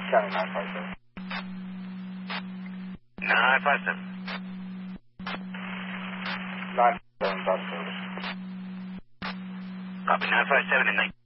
County 957. 957. 957, about service. Copy 957 and 19.